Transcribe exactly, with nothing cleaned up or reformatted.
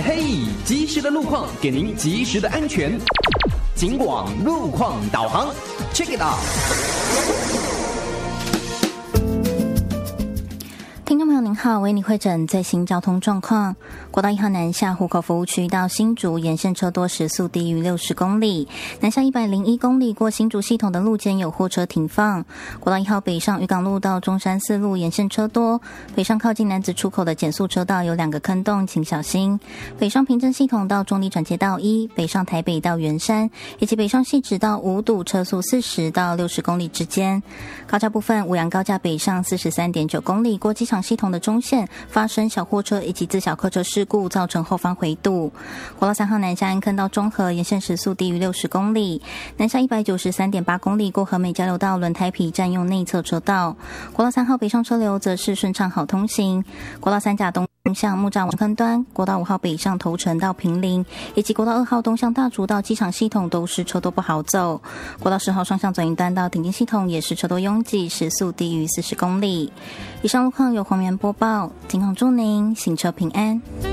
嘿嘿，及时的路况给您及时的安全。警广路况导航 ，check it out。 听众朋友您好，为你汇诊最新交通状况。国道一号南下湖口服务区到新竹沿线车多，时速低于六十公里。南下一百零一公里过新竹系统的路肩有货车停放。国道一号北上渔港路到中山四路沿线车多，北上靠近南子出口的减速车道有两个坑洞，请小心。北上平镇系统到中立转接道一，北上台北到圆山，以及北上汐止到五堵车速四十到六十公里之间。高架部分，五杨高架北上四十三点九公里过机场系统的中线发生小货车以及自小客车事故，造成后方回堵。国道三号南下安坑到中和沿线时速低于六十公里，南下一百九十三点八公里过和美交流道轮胎皮占用内侧车道。国道三号北上车流则是顺畅好通行。国道三甲东向木栅往坑端，国道五号北上头城到坪林，以及国道二号东向大竹到机场系统都是车多不好走。国道十号双向转运端到顶尖系统也是车多拥挤，时速低于四十公里。以上路况由黄源播报，警广祝您行车平安。